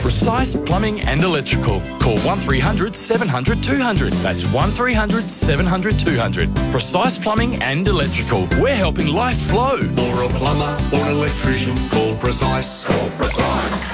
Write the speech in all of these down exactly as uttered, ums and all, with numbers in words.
Precise Plumbing and Electrical. Call one three hundred seven hundred two hundred. That's one three hundred seven hundred two hundred. Precise Plumbing and Electrical. We're helping life flow. For a plumber or an electrician, call Precise. Call Precise.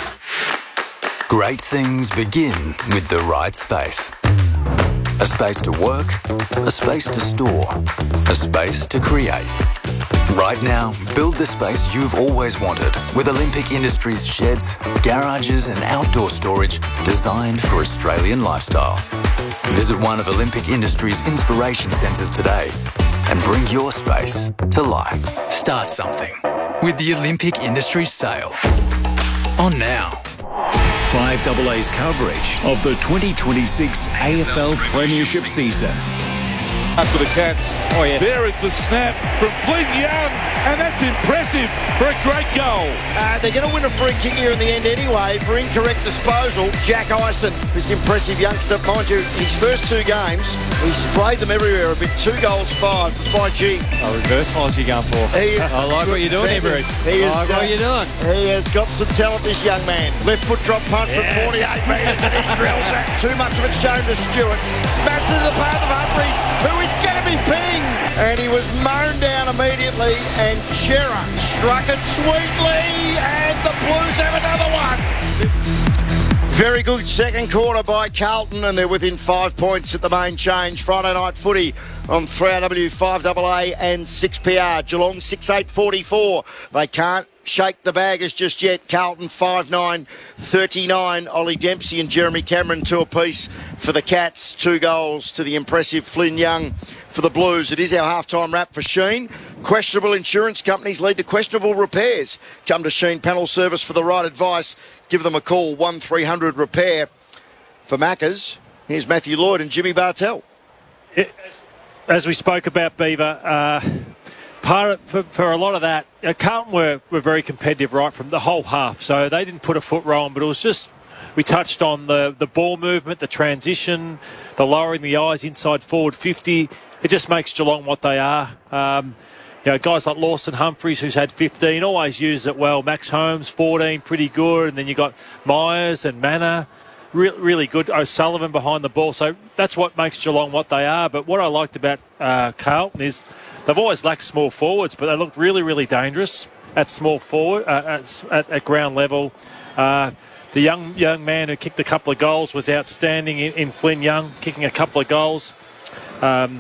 Great things begin with the right space. A space to work, a space to store, a space to create. Right now, build the space you've always wanted with Olympic Industries sheds, garages and outdoor storage designed for Australian lifestyles. Visit one of Olympic Industries' inspiration centres today and bring your space to life. Start something with the Olympic Industries sale. On now. five A A's coverage of the twenty twenty-six A F L Premiership season. Up for the Cats. Oh, yeah. There is the snap from Flynn Young, and that's impressive for a great goal. Uh, they're going to win a free kick here in the end anyway for incorrect disposal. Jack Ison, this impressive youngster, mind you, in his first two games, he sprayed them everywhere a bit. Two goals, five. By G. A reverse miles you're going for. He, I like what you're doing here, Bruce. He I is, like uh, what you're doing. He has got some talent, this young man. Left foot drop punt Yes. from forty-eight metres and he drills it. Too much of it shown to Stewart. Smashes the path of Humphries, who is going to be pinged. And he was mown down immediately, and Chera struck it sweetly, and the Blues have another one. Very good second quarter by Carlton, and they're within five points at the main change. Friday night footy on three R W, five A A and six P R. Geelong six eight forty-four. They can't shake the baggers just yet. Carlton five nine thirty-nine. Ollie Dempsey and Jeremy Cameron two apiece for the Cats. Two goals to the impressive Flynn Young for the Blues. It is our halftime wrap for Sheen. Questionable insurance companies lead to questionable repairs. Come to Sheen Panel Service for the right advice. Give them a call, one three hundred repair. For Maccas, here's Matthew Lloyd and Jimmy Bartell. It, as we spoke about, Beaver, uh, part of, for, for a lot of that, uh, Carlton were, were very competitive right from the whole half, so they didn't put a foot wrong, but it was just, we touched on the, the ball movement, the transition, the lowering the eyes inside forward fifty. It just makes Geelong what they are. Um, you know, guys like Lawson Humphries, who's had fifteen, always use it well. Max Holmes, fourteen, pretty good. And then you got Myers and Manor, re- really good. O'Sullivan behind the ball. So that's what makes Geelong what they are. But what I liked about uh, Carlton is they've always lacked small forwards, but they looked really, really dangerous at small forward, uh, at, at, at ground level. Uh, the young young man who kicked a couple of goals was outstanding in, in Flynn Young, kicking a couple of goals. Um,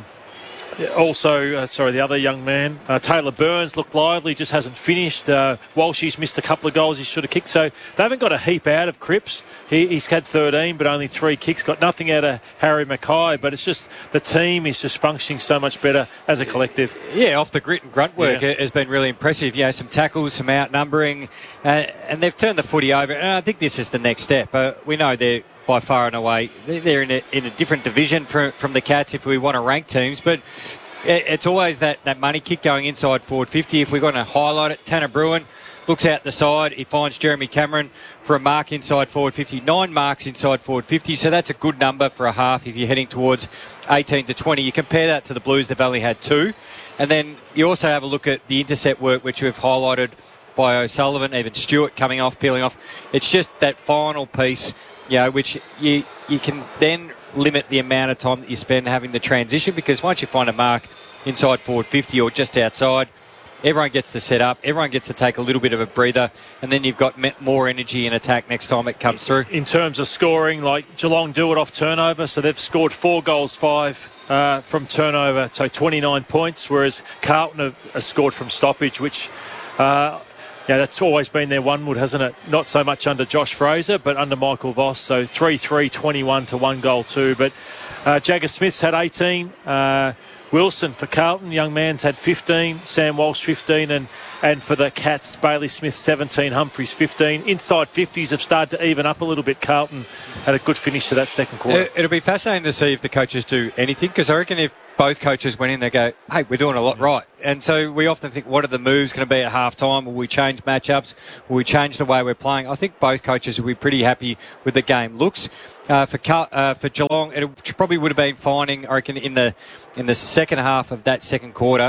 Also, uh, sorry, the other young man, uh, Taylor Burns, looked lively, just hasn't finished. Uh, Walshy's missed a couple of goals he should have kicked. So they haven't got a heap out of Cripps. He, he's had thirteen, but only three kicks. Got nothing out of Harry Mackay, but it's just the team is just functioning so much better as a collective. Yeah, off the grit and grunt work Yeah. has been really impressive. You know, some tackles, some outnumbering, uh, and they've turned the footy over. And I think this is the next step. Uh, we know they're by far and away, they're in a, in a different division from, from the Cats if we want to rank teams, but it's always that, that money kick going inside forward fifty. If we're going to highlight it, Tanner Bruin looks out the side. He finds Jeremy Cameron for a mark inside forward fifty. Nine marks inside forward fifty, so that's a good number for a half if you're heading towards eighteen to twenty. You compare that to the Blues, they've only had two. And then you also have a look at the intercept work, which we've highlighted by O'Sullivan, even Stewart coming off, peeling off. It's just that final piece, you know, which you you can then limit the amount of time that you spend having the transition, because once you find a mark inside forward fifty or just outside, everyone gets to set up, everyone gets to take a little bit of a breather, and then you've got more energy in attack next time it comes through. In terms of scoring, like Geelong do it off turnover, so they've scored four goals, five uh, from turnover, so twenty-nine points, whereas Carlton have, have scored from stoppage, which... Uh, Yeah, that's always been their one wood, hasn't it? Not so much under Josh Fraser, but under Michael Voss. So three three, twenty-one to one goal two. But uh, Jagger Smith's had eighteen. Uh, Wilson for Carlton, young man's had fifteen. Sam Walsh fifteen. And, and for the Cats, Bailey Smith seventeen. Humphries fifteen. Inside fifties have started to even up a little bit. Carlton had a good finish to that second quarter. It'll be fascinating to see if the coaches do anything, because I reckon if both coaches went in, they go, hey, we're doing a lot right. And so we often think, what are the moves going to be at half-time? Will we change matchups? Will we change the way we're playing? I think both coaches will be pretty happy with the game looks. Uh, for uh, for Geelong, it probably would have been finding, I reckon, in the in the second half of that second quarter,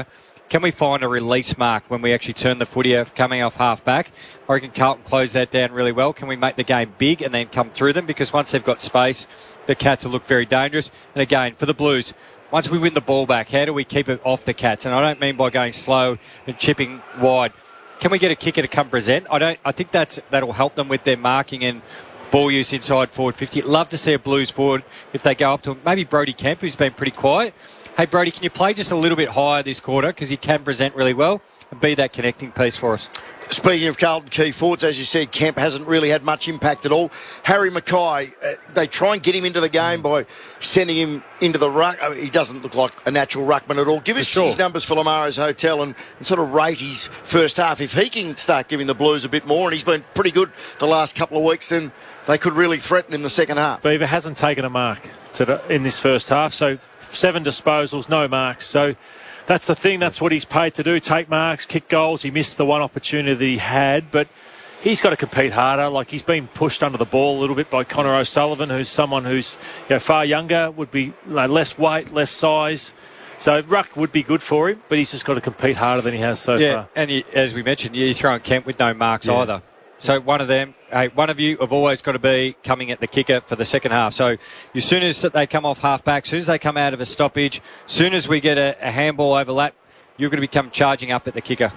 can we find a release mark when we actually turn the footy off, coming off half-back? I reckon Carlton close that down really well. Can we make the game big and then come through them? Because once they've got space, the Cats will look very dangerous. And again, for the Blues, once we win the ball back, how do we keep it off the Cats? And I don't mean by going slow and chipping wide. Can we get a kicker to come present? I don't. I think that's that'll help them with their marking and ball use inside forward fifty. Love to see a Blues forward if they go up to maybe Brody Kemp, who's been pretty quiet. Hey, Brody, can you play just a little bit higher this quarter because you can present really well and be that connecting piece for us? Speaking of Carlton key forwards, as you said, Kemp hasn't really had much impact at all. Harry Mackay, uh, they try and get him into the game by sending him into the ruck. I mean, he doesn't look like a natural ruckman at all. Give for us sure. his numbers for Lamaro's Hotel and, and sort of rate his first half. If he can start giving the Blues a bit more, and he's been pretty good the last couple of weeks, then they could really threaten in the second half. Beaver hasn't taken a mark to the, in this first half, so seven disposals, no marks. So that's the thing. That's what he's paid to do, take marks, kick goals. He missed the one opportunity that he had, but he's got to compete harder. Like, he's been pushed under the ball a little bit by Connor O'Sullivan, who's someone who's, you know, far younger, would be, you know, less weight, less size. So ruck would be good for him, but he's just got to compete harder than he has so yeah, far. and you, as we mentioned, you're throwing Kemp with no marks Yeah. either. So one of them, hey, one of you have always got to be coming at the kicker for the second half. So as soon as they come off half-back, as soon as they come out of a stoppage, as soon as we get a, a handball overlap, you're going to become charging up at the kicker.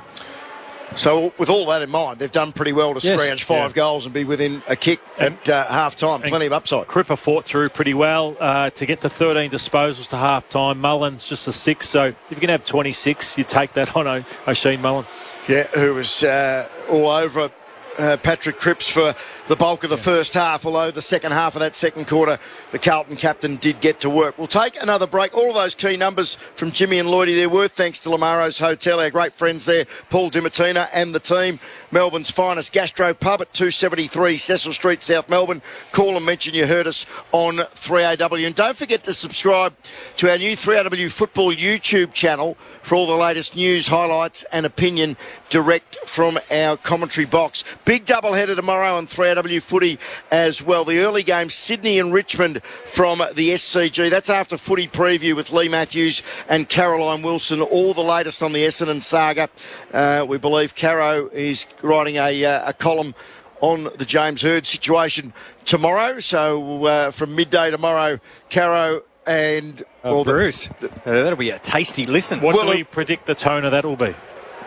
So with all that in mind, they've done pretty well to Yes. scrounge five Yeah. goals and be within a kick And- at uh, half-time. Plenty of upside. Cripper fought through pretty well uh, to get to thirteen disposals to half-time. Mullen's just a six, so if you can have twenty-six, you take that on o- O'Sheen Mullen. Yeah, who was uh, all over uh, Patrick Cripps for the bulk of the first half, although the second half of that second quarter, the Carlton captain did get to work. We'll take another break. All of those key numbers from Jimmy and Lloydie there were thanks to Lamaro's Hotel, our great friends there, Paul Dimatina and the team. Melbourne's finest gastro pub at two seventy-three Cecil Street, South Melbourne. Call and mention you heard us on three A W. And don't forget to subscribe to our new three A W Football YouTube channel for all the latest news, highlights and opinion direct from our commentary box. Big doubleheader tomorrow on three A W Footy as well. The early game, Sydney and Richmond from the S C G. That's after footy preview with Lee Matthews and Caroline Wilson. All the latest on the Essendon saga. Uh, we believe Caro is writing a, uh, a column on the James Hird situation tomorrow. So uh, from midday tomorrow, Caro and... Oh, well, the- Bruce, the- Uh, that'll be a tasty listen. What Well, do we it- predict the tone of that will be?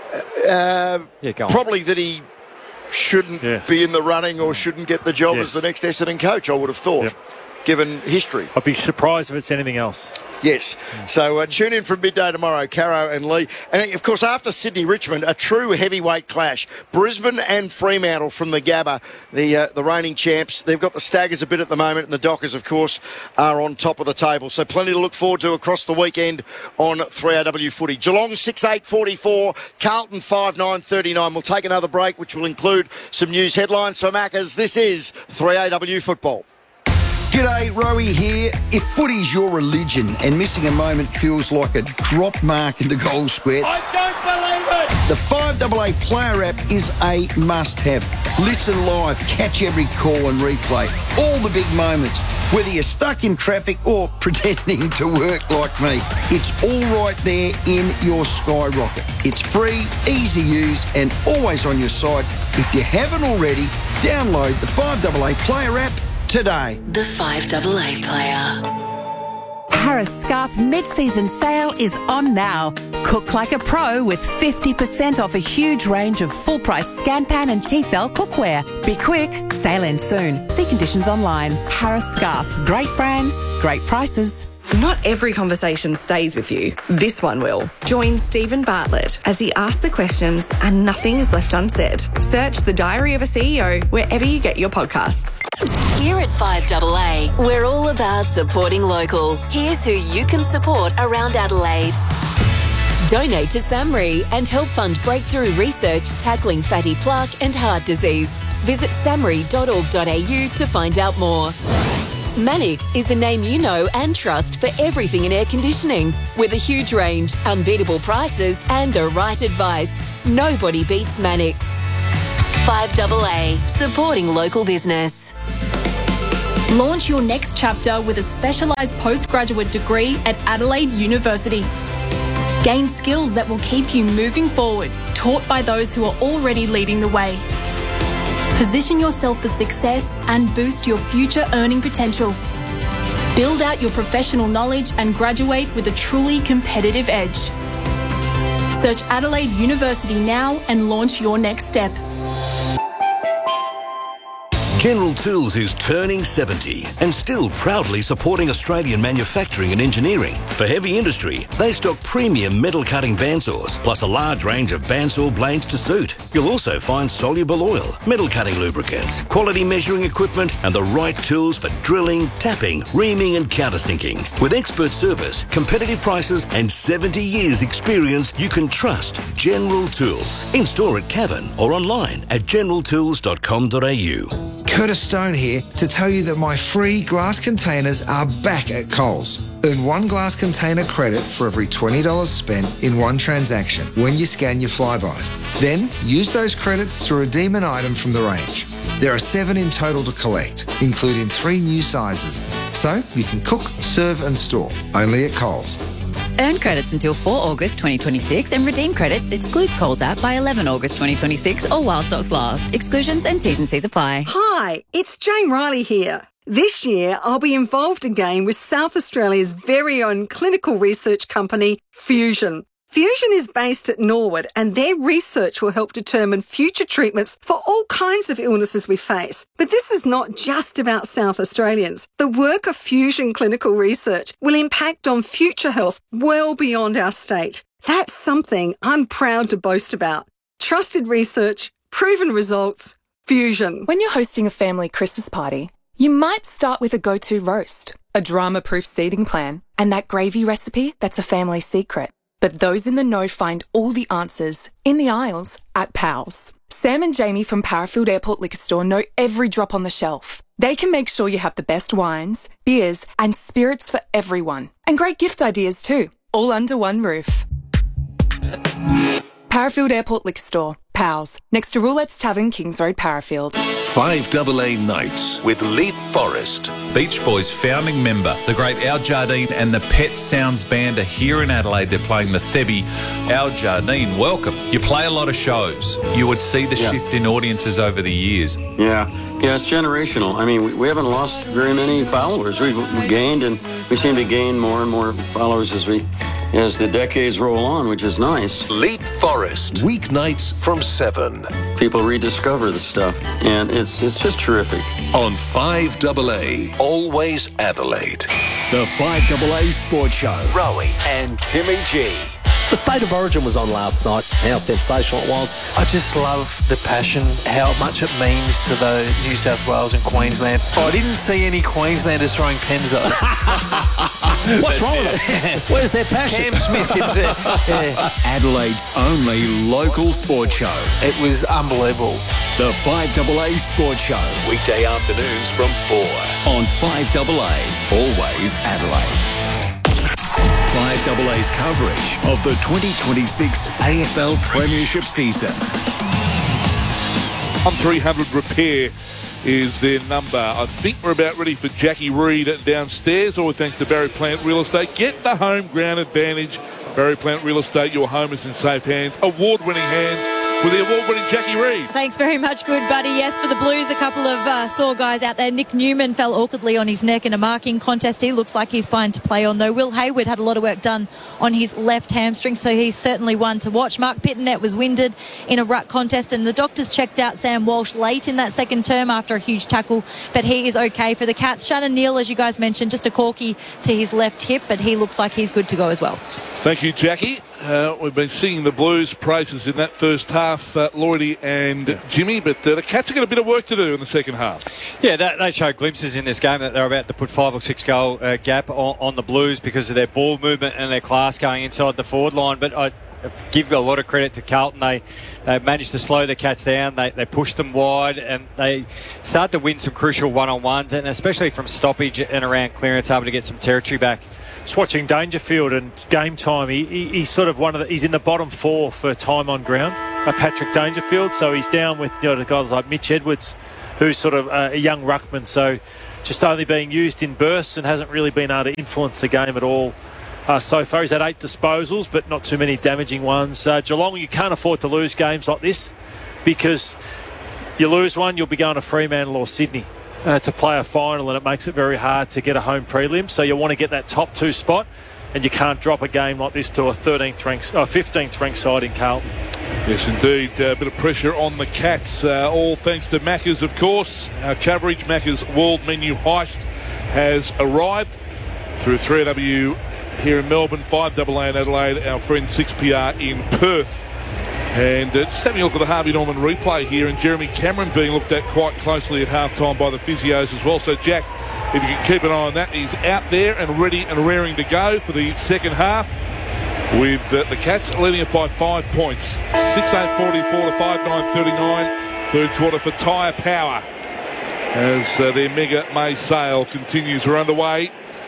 Uh, Yeah, go on. probably that he shouldn't Yes. be in the running or shouldn't get the job Yes. as the next Essendon coach, I would have thought, Yep. given history. I'd be surprised if it's anything else. Yes. So uh, tune in from midday tomorrow, Caro and Lee. And, of course, after Sydney-Richmond, a true heavyweight clash. Brisbane and Fremantle from the Gabba, the uh, the reigning champs. They've got the Staggers a bit at the moment, and the Dockers, of course, are on top of the table. So plenty to look forward to across the weekend on three A W Footy. Geelong six eight forty-four, Carlton five nine thirty-nine. We'll take another break, which will include some news headlines. So, Maccas, this is three A W Football. G'day, Rowie here. If footy's your religion and missing a moment feels like a drop mark in the goal square, I don't believe it! the five A A Player app is a must-have. Listen live, catch every call and replay. All the big moments, whether you're stuck in traffic or pretending to work like me. It's all right there in your Skyrocket. It's free, easy to use and always on your side. If you haven't already, download the five A A Player app today. The five A A Player. Harris Scarf mid-season sale is on now. Cook like a pro with fifty percent off a huge range of full-price Scanpan and Tefal cookware. Be quick, sale ends soon. See conditions online. Harris Scarf. Great brands, great prices. Not every conversation stays with you. This one will. Join Stephen Bartlett as he asks the questions and nothing is left unsaid. Search The Diary of a C E O wherever you get your podcasts. Here at five A A, we're all about supporting local. Here's who you can support around Adelaide. Donate to SAMRI and help fund breakthrough research tackling fatty plaque and heart disease. Visit samri dot org dot a u to find out more. Mannix is a name you know and trust for everything in air conditioning. With a huge range, unbeatable prices and the right advice, nobody beats Mannix. five A A, supporting local business. Launch your next chapter with a specialised postgraduate degree at Adelaide University. Gain skills that will keep you moving forward, taught by those who are already leading the way. Position yourself for success and boost your future earning potential. Build out your professional knowledge and graduate with a truly competitive edge. Search Adelaide University now and launch your next step. General Tools is turning seventy and still proudly supporting Australian manufacturing and engineering. For heavy industry, they stock premium metal cutting bandsaws, plus a large range of bandsaw blades to suit. You'll also find soluble oil, metal cutting lubricants, quality measuring equipment, and the right tools for drilling, tapping, reaming, and countersinking. With expert service, competitive prices, and seventy years experience, you can trust General Tools. In store at Cavan or online at general tools dot com dot a u. Curtis Stone here to tell you that my free glass containers are back at Coles. Earn one glass container credit for every twenty dollars spent in one transaction when you scan your Flybys. Then use those credits to redeem an item from the range. There are seven in total to collect, including three new sizes. So you can cook, serve and store, only at Coles. Earn credits until four August twenty twenty-six and redeem credits excludes Coles app by eleven August twenty twenty-six or while stocks last. Exclusions and T's and C's apply. Hi, it's Jane Riley here. This year, I'll be involved again with South Australia's very own clinical research company, Fusion. Fusion is based at Norwood and their research will help determine future treatments for all kinds of illnesses we face. But this is not just about South Australians. The work of Fusion Clinical Research will impact on future health well beyond our state. That's something I'm proud to boast about. Trusted research, proven results, Fusion. When you're hosting a family Christmas party, you might start with a go-to roast, a drama-proof seating plan, and that gravy recipe that's a family secret. But those in the know find all the answers in the aisles at Pals. Sam and Jamie from Parafield Airport Liquor Store know every drop on the shelf. They can make sure you have the best wines, beers, and spirits for everyone. And great gift ideas too, all under one roof. Parafield Airport Liquor Store, Pals, next to Roulette's Tavern, Kings Road, Parafield. five double A Nights with Leap Forest. Beach Boys founding member, the great Al Jardine and the Pet Sounds Band are here in Adelaide. They're playing the Thebby. Al Jardine, welcome. You play a lot of shows. You would see the yeah. shift in audiences over the years. Yeah, yeah, it's generational. I mean, we, we haven't lost very many followers. We've we gained, and we seem to gain more and more followers as we as the decades roll on, which is nice. Leap Forest, weeknights from seven. People rediscover the stuff, and it's it's just terrific. On five double A, always Adelaide. The five double A Sports Show. Rowie and Timmy G. The State of Origin was on last night. How sensational it was. I just love the passion, how much it means to the New South Wales and Queensland. I didn't see any Queenslanders throwing pens up. What's wrong with it? Where's their passion? Cam Smith didn't it? Yeah. Adelaide's only local sports show. It was unbelievable. The five double A Sports Show. Weekday afternoons from four. On five double A, always Adelaide. five double A's coverage of the twenty twenty-six A F L Premiership season. one three hundred repair is their number. I think we're about ready for Jackie Reed downstairs, all thanks to Barry Plant Real Estate. Get the home ground advantage. Barry Plant Real Estate, your home is in safe hands. Award-winning hands with the award-winning Jackie Reed. Thanks very much, good buddy. Yes, for the Blues, a couple of uh, sore guys out there. Nick Newman fell awkwardly on his neck in a marking contest. He looks like he's fine to play on, though. Will Hayward had a lot of work done on his left hamstring, so he's certainly one to watch. Mark Pittonet was winded in a ruck contest, and the doctors checked out Sam Walsh late in that second term after a huge tackle, but he is okay for the Cats. Shannon Neal, as you guys mentioned, just a corky to his left hip, but he looks like he's good to go as well. Thank you, Jackie. Uh, we've been singing the Blues praises in that first half, uh, Lloydie and Jimmy, but uh, the Cats have got a bit of work to do in the second half. Yeah, that, they showed glimpses in this game that they're about to put five or six goal uh, gap on, on the Blues because of their ball movement and their class going inside the forward line. But I give a lot of credit to Carlton. They, they managed to slow the Cats down. They, they pushed them wide and they started to win some crucial one-on-ones, and especially from stoppage and around clearance, able to get some territory back. Just watching Dangerfield and game time, he, he, he's sort of one of the, he's in the bottom four for time on ground, uh, Patrick Dangerfield, so he's down with, you know, the guys like Mitch Edwards, who's sort of uh, a young ruckman, so just only being used in bursts and hasn't really been able to influence the game at all uh, so far. He's had eight disposals, but not too many damaging ones. Uh, Geelong, you can't afford to lose games like this, because you lose one, you'll be going to Fremantle or Sydney uh, to play a final, and it makes it very hard to get a home prelim. So you want to get that top two spot, and you can't drop a game like this to a thirteenth ranked, uh, fifteenth ranked side in Carlton. Yes, indeed. A uh, bit of pressure on the Cats, uh, all thanks to Macca's, of course. Our coverage, Macca's World Menu Heist, has arrived through three A W here in Melbourne, five A A in Adelaide, our friend six P R in Perth. And uh, just having a look at the Harvey Norman replay here, and Jeremy Cameron being looked at quite closely at halftime by the physios as well. So, Jack, if you can keep an eye on that, he's out there and ready and raring to go for the second half, with uh, the Cats leading it by five points. six eight forty-four to five nine thirty-nine. Third quarter for Tyre Power as uh, their mega May sale continues. We're underway.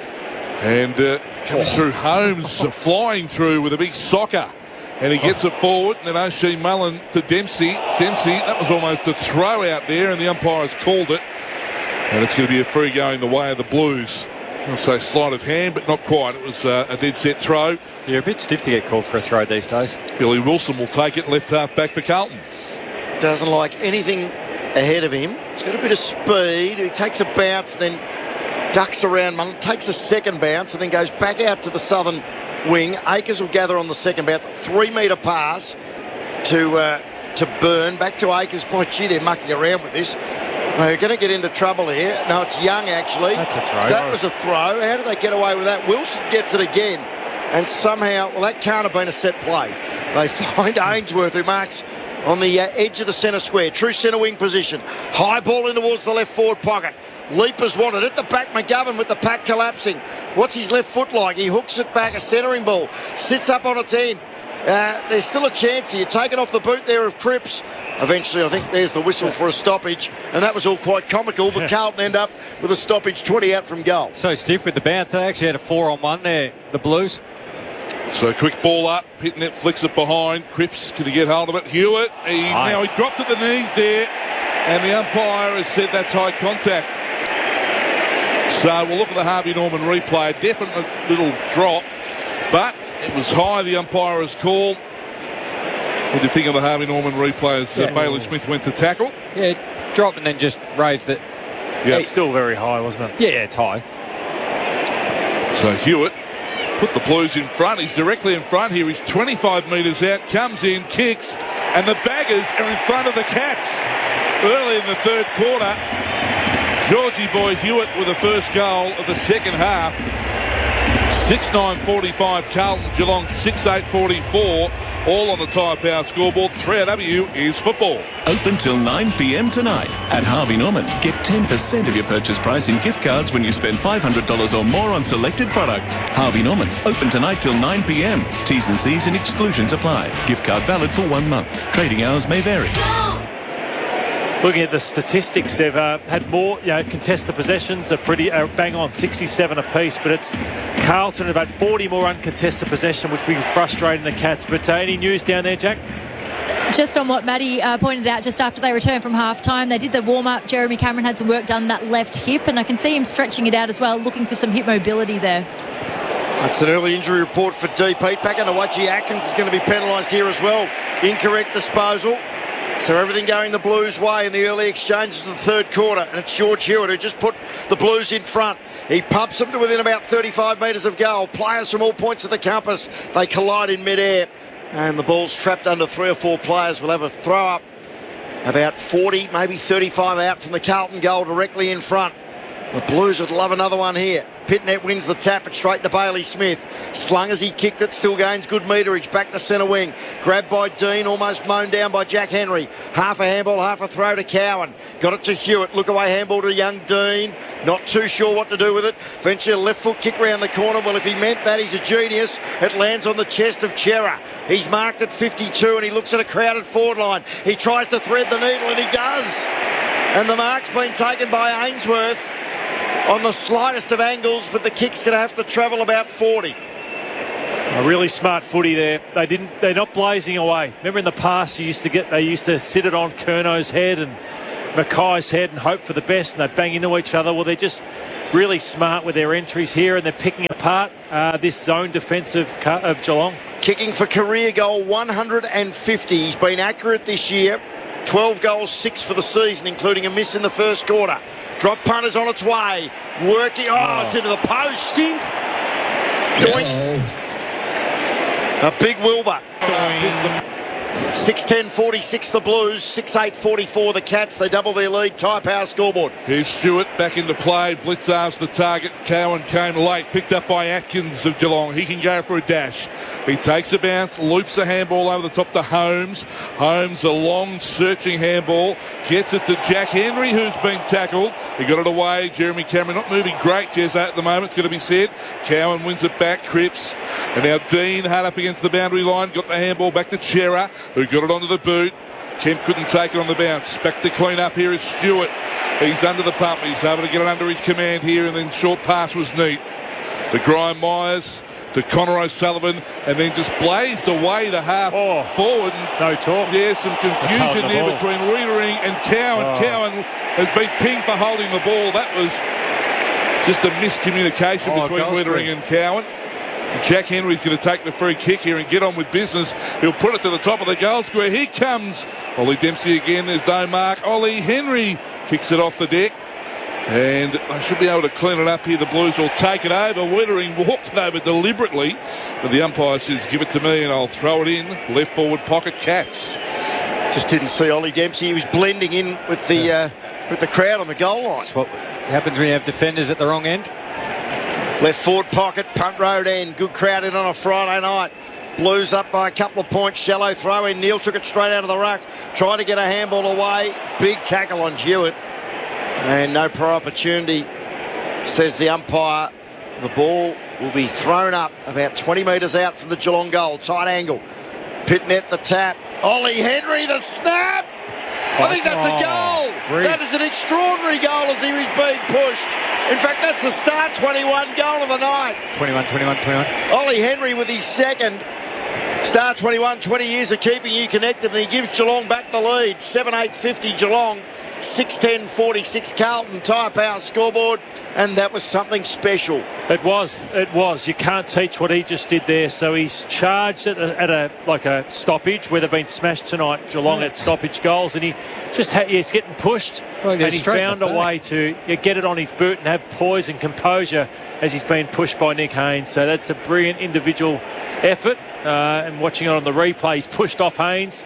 And uh, coming through, Holmes uh, flying through with a big soccer. And he gets it forward. And then O'Shea Mullen to Dempsey. Dempsey, that was almost a throw out there, and the umpire has called it. And it's going to be a free going the way of the Blues. I'll say sleight of hand, but not quite. It was uh, a dead set throw. You're a bit stiff to get called for a throw these days. Billy Wilson will take it, left half back for Carlton. Doesn't like anything ahead of him. He's got a bit of speed. He takes a bounce, then ducks around, Mullen, takes a second bounce, and then goes back out to the southern wing. Akers will gather on the second bounce. Three metre pass to uh, to Byrne. Back to Akers. Boy, gee, they're mucking around with this. They're going to get into trouble here. No, it's Young, actually. That's a throw. That was a throw. How did they get away with that? Wilson gets it again. And somehow, well, that can't have been a set play. They find Ainsworth, who marks on the uh, edge of the centre square. True centre wing position. High ball in towards the left forward pocket. Leapers wanted at the back. McGovern with the pack collapsing. What's his left foot like? He hooks it back, a centering ball. Sits up on its end. Uh, there's still a chance here. Taken off the boot there of Cripps. Eventually, I think there's the whistle for a stoppage, and that was all quite comical, but Carlton end up with a stoppage, twenty out from goal. So stiff with the bounce. They actually had a four on one there, the Blues. So quick ball up, Pitnet flicks it behind. Cripps, can he get hold of it? Hewitt, he, now he dropped at the knees there, and the umpire has said that's high contact. So we'll look at the Harvey Norman replay. Definite little drop, but it was high, the umpire has called. What do you think of the Harvey Norman replay as yeah. uh, Bailey Smith went to tackle? Yeah, dropped and then just raised it. Yeah, it's still very high, wasn't it? Yeah, yeah, it's high. So Hewitt put the Blues in front. He's directly in front here. He's twenty-five metres out, comes in, kicks, and the Baggers are in front of the Cats early in the third quarter. Georgie Boy Hewitt with the first goal of the second half. six nine forty-five Carlton, Geelong six eight forty-four. All on the Tyre Power scoreboard. three A W is football. Open till nine p m tonight at Harvey Norman. Get ten percent of your purchase price in gift cards when you spend five hundred dollars or more on selected products. Harvey Norman. Open tonight till nine p m. T's and C's and exclusions apply. Gift card valid for one month. Trading hours may vary. Looking at the statistics, they've uh, had more, you know, contested possessions are pretty uh, bang on, sixty-seven apiece, but it's Carlton have had forty more uncontested possession, which will be frustrating the Cats. But uh, any news down there, Jack? Just on what Maddie uh, pointed out just after they returned from half-time, they did the warm-up. Jeremy Cameron had some work done that left hip, and I can see him stretching it out as well, looking for some hip mobility there. That's an early injury report for D. Pete. Back into Waji Atkins is going to be penalised here as well. Incorrect disposal. So everything going the Blues' way in the early exchanges of the third quarter. And it's George Hewitt who just put the Blues in front. He pumps them to within about thirty-five metres of goal. Players from all points of the compass. They collide in mid-air. And the ball's trapped under three or four players. We'll have a throw up about forty, maybe thirty-five out from the Carlton goal directly in front. The Blues would love another one here. Pitnet wins the tap, it's straight to Bailey Smith. Slung as he kicked it, still gains good meterage. Back to centre wing. Grabbed by Dean, almost mown down by Jack Henry. Half a handball, half a throw to Cowan. Got it to Hewitt. Look away handball to young Dean. Not too sure what to do with it. Eventually a left foot kick round the corner. Well, if he meant that, he's a genius. It lands on the chest of Chera. He's marked at fifty-two and he looks at a crowded forward line. He tries to thread the needle and he does. And the mark's been taken by Ainsworth on the slightest of angles, but the kick's going to have to travel about forty. A really smart footy there. They didn't. They're not blazing away. Remember in the past, you used to get. They used to sit it on Curno's head and Mackay's head and hope for the best, and they bang into each other. Well, they're just really smart with their entries here, and they're picking apart uh, this zone defensive of Geelong. Kicking for career goal one hundred fifty. He's been accurate this year. twelve goals, six for the season, including a miss in the first quarter. Drop punt is on its way. Working. Oh, oh. It's into the post. Doink. A big Wilbur. six ten forty-six the Blues, six eight forty-four the Cats. They double their lead. Tyre Power scoreboard. Here's Stewart back into play. Blitz after the target. Cowan came late. Picked up by Atkins of Geelong. He can go for a dash. He takes a bounce, loops the handball over the top to Holmes. Holmes, a long searching handball. Gets it to Jack Henry, who's been tackled. He got it away. Jeremy Cameron not moving great, Jez, at the moment, it's going to be said. Cowan wins it back. Cripps. And now Dean hard up against the boundary line. Got the handball back to Chera, who got it onto the boot. Kemp couldn't take it on the bounce. Back to clean up here is Stewart. He's under the pump. He's able to get it under his command here, and then short pass was neat. To Graham Myers, to Connor O'Sullivan, and then just blazed away to half oh, forward. No talk. Yeah, some confusion the there ball. between Wiedering and Cowan. Oh. Cowan has been pinged for holding the ball. That was just a miscommunication oh, between Wiedering and Cowan. Jack Henry's going to take the free kick here and get on with business. He'll put it to the top of the goal square. Here comes Ollie Dempsey again. There's no mark. Ollie Henry kicks it off the deck. And they should be able to clean it up here. The Blues will take it over. Wiedering walked it over deliberately. But the umpire says, give it to me and I'll throw it in. Left forward pocket, Cats. Just didn't see Ollie Dempsey. He was blending in with the, uh, with the crowd on the goal line. That's what happens when you have defenders at the wrong end. Left forward pocket, punt road end. Good crowd in on a Friday night. Blues up by a couple of points. Shallow throw in. Neil took it straight out of the ruck. Tried to get a handball away. Big tackle on Hewitt. And no prior opportunity, says the umpire. The ball will be thrown up about twenty metres out from the Geelong goal. Tight angle. Pitnet the tap. Ollie Henry the snap. I think that's a goal. Oh, that is an extraordinary goal as he was being pushed. In fact, that's the start twenty-one goal of the night. twenty-one, twenty-one, twenty-one. Ollie Henry with his second. Star twenty-one, twenty years of keeping you connected, and he gives Geelong back the lead. seven eight fifty Geelong, six ten forty-six Carlton. Tyre Power scoreboard, and that was something special. It was, it was. You can't teach what he just did there. So he's charged at a, at a like a stoppage where they've been smashed tonight, Geelong yeah. at stoppage goals, and he just ha- he's getting pushed, well, and he's found a way to yeah, get it on his boot and have poise and composure as he's been pushed by Nick Haynes. So that's a brilliant individual effort. Uh, and watching it on the replay, he's pushed off Haynes,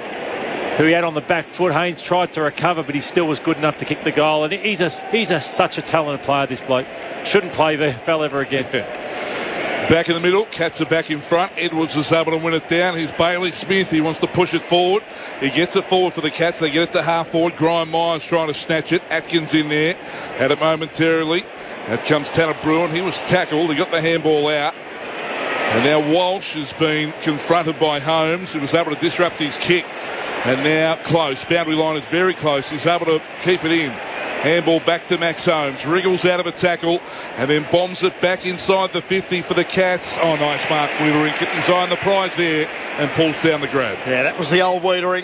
who he had on the back foot. Haynes tried to recover, but he still was good enough to kick the goal. And he's a, he's a, such a talented player, this bloke. Shouldn't play V F L ever again. Back in the middle, Cats are back in front. Edwards is able to win it down. Here's Bailey Smith. He wants to push it forward. He gets it forward for the Cats. They get it to half forward. Graham Myers trying to snatch it. Atkins in there. Had it momentarily. Out comes Tanner Bruin. He was tackled. He got the handball out. And now Walsh has been confronted by Holmes, who was able to disrupt his kick. And now close. Boundary line is very close. He's able to keep it in. Handball back to Max Holmes. Wriggles out of a tackle and then bombs it back inside the fifty for the Cats. Oh, nice mark. Wiedering gets on the prize there and pulls down the grab. Yeah, that was the old Wiedering.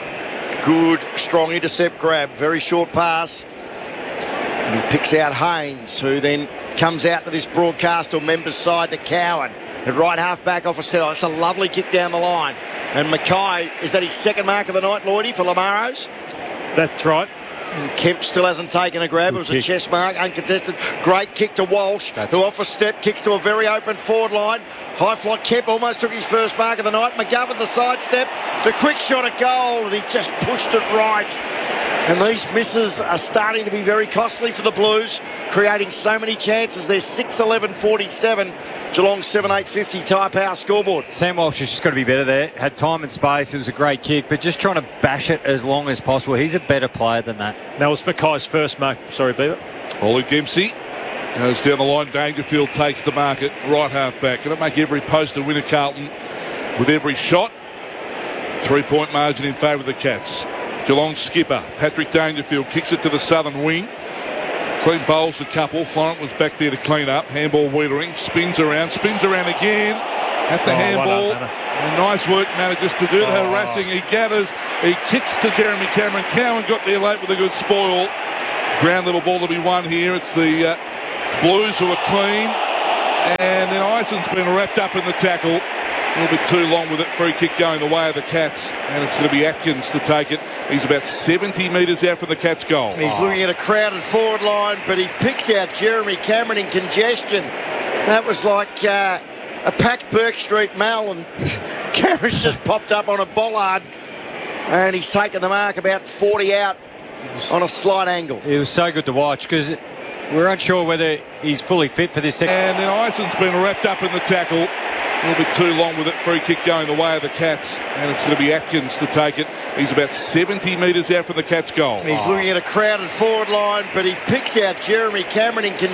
Good, strong intercept grab. Very short pass. And he picks out Haynes, who then comes out to this broadcast or member's side to Cowan. At right half back off a set. It's a lovely kick down the line. And Mackay, is that his second mark of the night, Lloydie, for Lamaros? That's right. And Kemp still hasn't taken a grab. Good it was kick. A chest mark, uncontested. Great kick to Walsh, That's who off a step kicks to a very open forward line. High flight. Kemp almost took his first mark of the night. McGovern the sidestep. The quick shot at goal, and he just pushed it right. And these misses are starting to be very costly for the Blues, creating so many chances. They're six eleven forty-seven. Geelong seven eight fifty Tyre Power scoreboard. Sam Walsh has just got to be better there. Had time and space. It was a great kick, but just trying to bash it as long as possible. He's a better player than that. That was Mackay's first mark. Sorry, Beaver. Ollie Dempsey goes down the line. Dangerfield takes the market. Right half back. Going to make every post a winner, Carlton, with every shot. Three-point margin in favour of the Cats. Geelong skipper Patrick Dangerfield kicks it to the southern wing. Clean bowls a couple. Florent was back there to clean up. Handball Wiedering. Spins around. Spins around again. at the Oh, handball. well done, And nice work, Matter, just to do the Oh. harassing. He gathers, he kicks to Jeremy Cameron. Cowan got there late with a good spoil. Ground level ball to be won here. It's the uh, Blues who are clean. And then Ison's been wrapped up in the tackle. A little bit too long with it. Free kick going the way of the Cats. And it's going to be Atkins to take it. He's about seventy metres out from the Cats' goal. He's looking at a crowded forward line, but he picks out Jeremy Cameron in congestion. That was like uh, a packed Burke Street Mall, and Cameron's just popped up on a bollard, and he's taken the mark about forty out on a slight angle. It was so good to watch because we're unsure whether he's fully fit for this second. And then Ison's been wrapped up in the tackle. A little bit too long with it. Free kick going the way of the Cats. And it's going to be Atkins to take it. He's about seventy metres out from the Cats' goal. He's looking at a crowded forward line, but he picks out Jeremy Cameron in congestion.